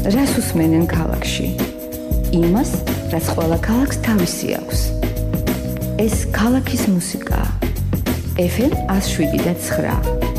რას უსმენენ ქალაქში? იმას, რაც ყველა ქალაქს თავისი აქვს. ეს ქალაქის მუსიკაა. FM 107.9